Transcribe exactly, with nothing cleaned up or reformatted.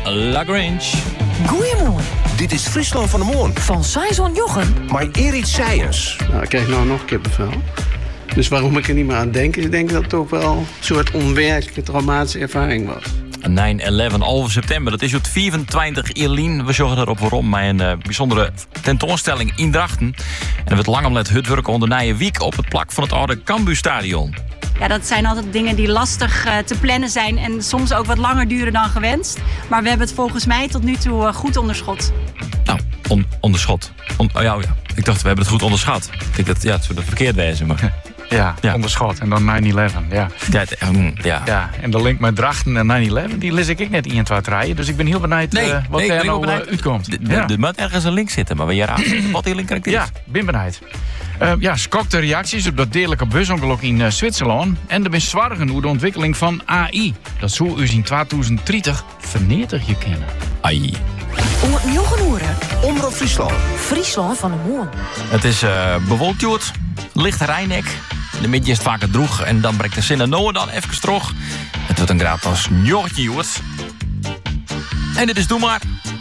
Lagrange. Goeiemorgen. Dit is Friesland van de Moon. Van Saison Jochen. Maar Erit Seiens. Nou, ik krijg nou nog kippenvel. Dus waarom ik er niet meer aan denk, is ik denk dat het ook wel een soort onwerkelijke traumatische ervaring was. nine eleven, half september. Dat is het vierentwintig Elien. We zorgen erop waarom. Bij een uh, bijzondere tentoonstelling in Drachten. En er wordt lang om het hutwerken onder Nije Wiek op het plak van het oude Cambuurstadion. Ja, dat zijn altijd dingen die lastig uh, te plannen zijn en soms ook wat langer duren dan gewenst. Maar we hebben het volgens mij tot nu toe uh, goed onderschot. Nou, on, onderschot. On, oh ja, oh ja, ik dacht, we hebben het goed onderschat. Ik denk dat, ja, het zou verkeerd wezen, maar... Ja, Ja. onderschot. En dan nine eleven, ja. Ja, het- um, ja. Ja, en de link met Drachten en nine eleven, die lees ik ook net in twee rijden. Dus ik ben heel benieuwd Nee, uh, wat nee, ik er ben ook nou uh, benieuwd. uitkomt. Er Ja. er moet ergens een link zitten, maar we hier aan wat die link krijgt is. Ja, ben benieuwd. Uh, ja, schokte reacties op dat dierlijke busongeluk in uh, Zwitserland. En er is zorgen over de ontwikkeling van A I. Dat zou u in twintig dertig vernietig je kennen. Ai. Oor Jochen Oeren. Omroep Friesland. Friesland van de Moon. Het is uh, bewolkt, Joert. Licht Rijnek. In de middag is het vaker droeg. En dan breekt de zin en nou en dan even terug. Het wordt een graad als njortje, Joert. En dit is Doe Maar.